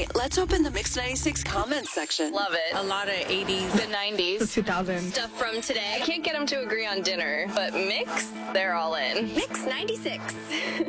Okay, let's open the Mix 96 comments section. Love it. A lot of 80s. The 90s. The 2000s. Stuff from today. I can't get them to agree on dinner, but Mix, they're all in. Mix 96.